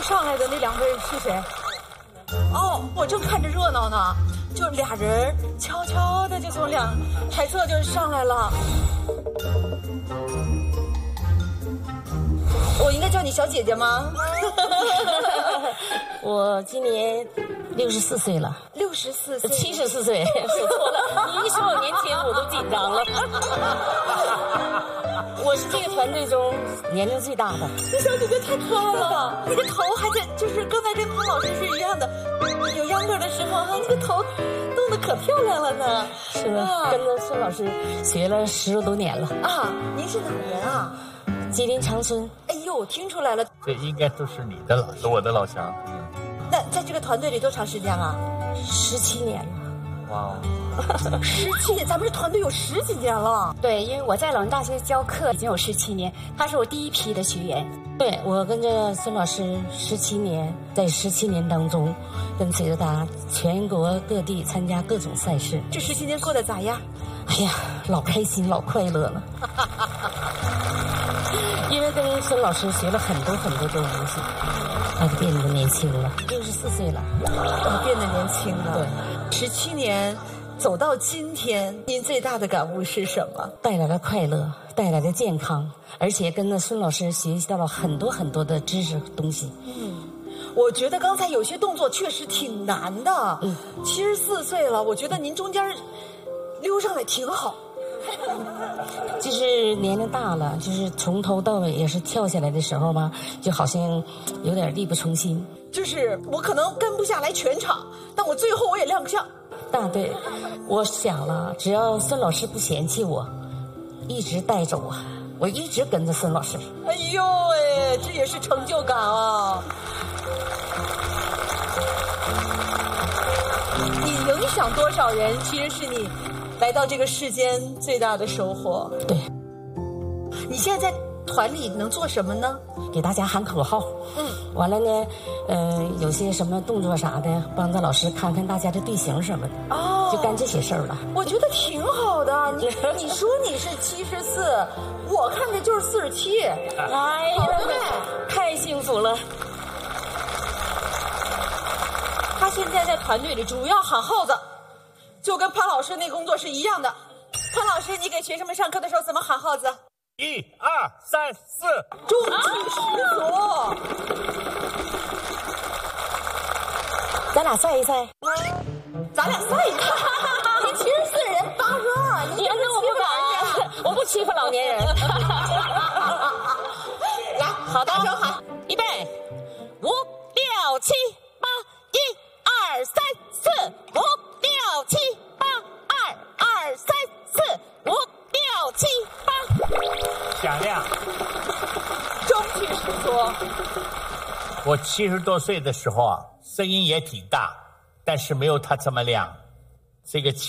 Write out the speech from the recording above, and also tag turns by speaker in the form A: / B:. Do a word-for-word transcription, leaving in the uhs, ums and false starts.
A: 上来的那两位是谁？哦，我正看着热闹呢，就俩人悄悄的就从两台侧就上来了。我应该叫你小姐姐吗？
B: 我今年六十四岁了，
A: 六十四岁，
B: 七十四岁，说错了。你一说我年轻，我都紧张了。我是这个团队中年龄最大的。
A: 这小姐姐太可爱了，那个头还在，就是刚才跟潘老师是一样的，有秧歌的时候哈，那个头弄得可漂亮了呢。
B: 是啊，跟着孙老师学了十多年了。
A: 啊，您是哪人啊？
B: 吉林长春。
A: 哎呦，我听出来了，
C: 这应该都是你的老师，我的老乡。嗯，
A: 那在这个团队里多长时间了？
B: 十七年了。
C: 哇，
A: 十七年，咱们这团队有十几年了。
D: 对，因为我在老人大学教课已经有十七年，他是我第一批的学员。
B: 对，我跟着孙老师十七年，在十七年当中，跟随着他全国各地参加各种赛事。
A: 这十七年过得咋样？
B: 哎呀，老开心，老快乐了。因为跟孙老师学了很多很多的东西，他就变得年轻了，六十四岁了，
A: 哦，变得年轻了。
B: 对，
A: 十七年走到今天，您最大的感悟是什么？
B: 带来了快乐，带来了健康，而且跟着孙老师学习到了很多很多的知识东西。
A: 嗯，我觉得刚才有些动作确实挺难的。嗯，七十四岁了，我觉得您中间溜上来挺好。
B: 就是年龄大了，就是从头到尾也是跳下来的时候吧，就好像有点力不从心。
A: 就是我可能跟不下来全场，但我最后我也亮相。
B: 大对，我想了，只要孙老师不嫌弃我，一直带着我，我一直跟着孙老师。
A: 哎呦喂，这也是成就感啊！你影响多少人，其实是你来到这个世间最大的收获。
B: 对，
A: 你现在在团里能做什么呢？
B: 给大家喊口号。
A: 嗯，
B: 完了呢，呃，有些什么动作啥的，帮着老师看看大家的队形什么的。
A: 哦，
B: 就干这些事儿了。
A: 我觉得挺好的。你你说你是七十四，我看着就是四十七。
B: 哎呀，太幸福了。
A: 他现在在团队里主要喊号子，就跟潘老师那工作是一样的。潘老师，你给学生们上课的时候怎么喊号子？
C: 一二三四，
A: 中气十足。
B: 咱俩赛一赛。
A: 咱俩赛一赛。你七十四人八十二，你
B: 要是我不敢，我不欺负老年人。
A: 来，好，大声喊，
B: 预备，五六七八，一二三四，五六七八，二二三四，五六七八。
C: 响亮。
A: 中气十足。
C: 我七十多岁的时候啊，声音也挺大，但是没有他这么亮。这个